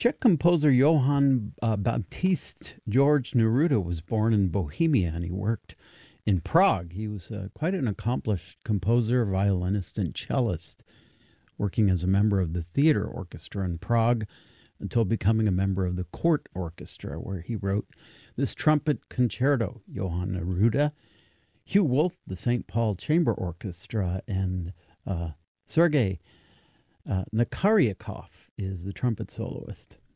Czech composer Johann Baptist George Neruda was born in Bohemia and he worked in Prague. He was quite an accomplished composer, violinist, and cellist, working as a member of the theater orchestra in Prague until becoming a member of the court orchestra, where he wrote this trumpet concerto, Johann Neruda. Hugh Wolf, the St. Paul Chamber Orchestra, and Sergei Nakaryakov is the trumpet soloist.